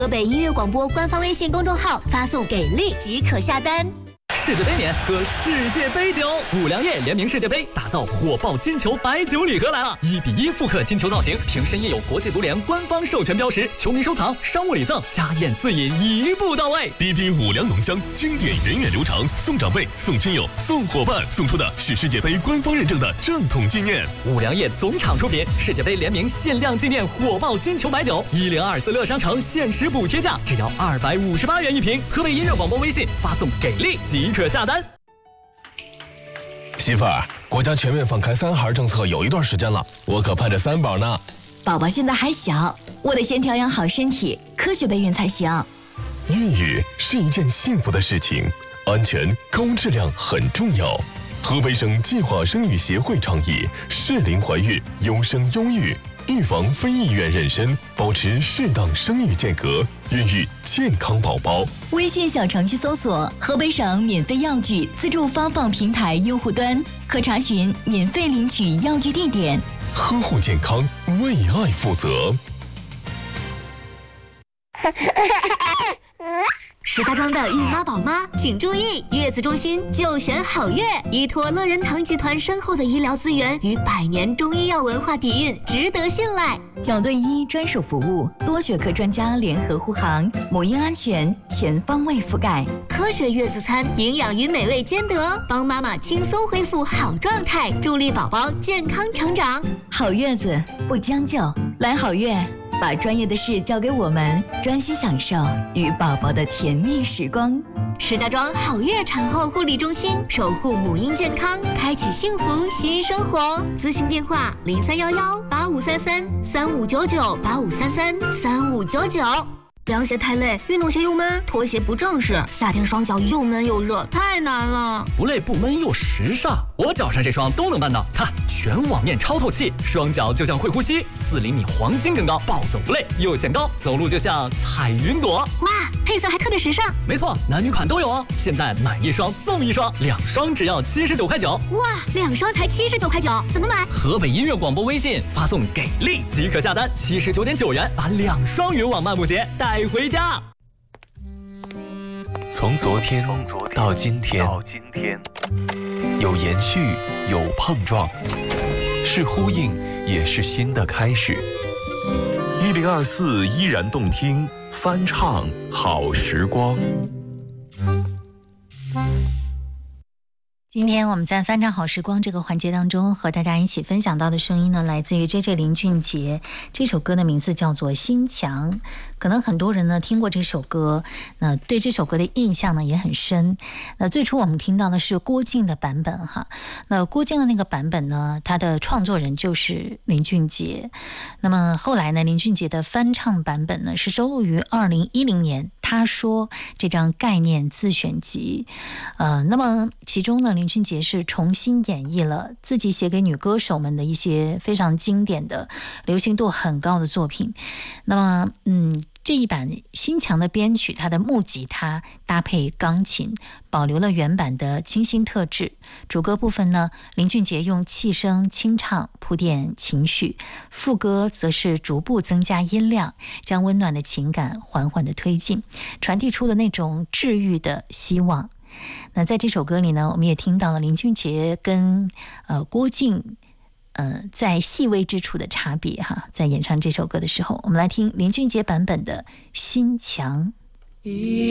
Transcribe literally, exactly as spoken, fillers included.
河北音乐广播官方微信公众号发送给力即可下单。 世界杯年喝世界杯酒，五粮液联名世界杯，打造火爆金球白酒礼盒来了！一比一复刻金球造型，瓶身印有国际足联官方授权标识，球迷收藏、商务礼赠、家宴自饮一步到位。 滴滴五粮浓香，经典源远流长，送长辈、送亲友、送伙伴，送出的是世界杯官方认证的正统纪念。 五粮液总厂出品，世界杯联名限量纪念火爆金球白酒，一零二四乐商城限时补贴价只要二百五十八元一瓶。河北音乐广播微信发送给力即可下单。 媳妇儿，国家全面放开三孩政策有一段时间了，我可盼着三宝呢。 宝宝现在还小，我得先调养好身体，科学备孕才行。 孕育是一件幸福的事情，安全高质量很重要。河北省计划生育协会倡议适龄怀孕，优生优育，预防非意愿妊娠，保持适当生育间隔，孕育健康宝宝。 微信小程序搜索河北省免费药具自助发放平台用户端，可查询免费领取药具地点。 呵护健康，为爱负责。 石家庄的孕妈宝妈请注意，月子中心就选好月，依托乐仁堂集团深厚的医疗资源与百年中医药文化底蕴，值得信赖。 角盾医专属服务，多学科专家联合护航，母婴安全全方位覆盖。 科学月子餐，营养与美味兼得，帮妈妈轻松恢复好状态，助力宝宝健康成长。 好月子不将就，来好月。把专业的事交给我们，专心享受与宝宝的甜蜜时光。 石家庄好月产后护理中心，守护母婴健康，开启幸福新生活。咨询电话：零三幺幺八五三三三五九九八五三三三五九九。凉鞋太累，运动鞋又闷，拖鞋不正式，夏天双脚又闷又热，太难了。 不累不闷又时尚，我脚上这双都能办到。看，全网面超透气，双脚就像会呼吸，四厘米黄金更高，暴走不累又显高，走路就像踩云朵。 哇，配色还特别时尚。 没错，男女款都有哦。现在买一双送一双，两双只要七十九块九。 哇，两双才七十九块九，怎么买？ 河北音乐广播微信发送给力即可下单，七十九点九元把两双云网漫步鞋带回家。 从昨天到今天，有延续，有碰撞，是呼应，也是新的开始。 一零二四依然动听，翻唱好时光。 今天我们在翻唱好时光这个环节当中，和大家一起分享到的声音呢，来自于 J J 林俊杰。这首歌的名字叫做《心墙》，可能很多人呢听过这首歌，那对这首歌的印象呢也很深。那最初我们听到的是郭靖的版本哈，那郭靖的那个版本呢，他的创作人就是林俊杰。那么后来呢，林俊杰的翻唱版本呢是收录于二零一零年他说这张概念自选集。呃，那么其中呢，林俊杰是重新演绎了自己写给女歌手们的一些非常经典的、流行度很高的作品。那么，嗯，这一版《心墙》的编曲，它的木吉他搭配钢琴，保留了原版的清新特质。主歌部分呢，林俊杰用气声清唱铺垫情绪，副歌则是逐步增加音量，将温暖的情感缓缓地推进，传递出了那种治愈的希望。那在这首歌里呢，我们也听到了林俊杰跟呃郭靖呃在细微之处的差别哈，在演唱这首歌的时候，我们来听林俊杰版本的《心墙》。